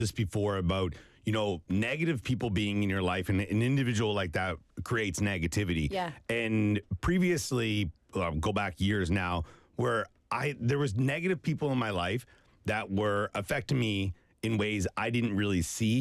this before about, negative people being in your life, and an individual like that creates negativity. Yeah. And previously, go back years now, where there was negative people in my life that were affecting me in ways I didn't really see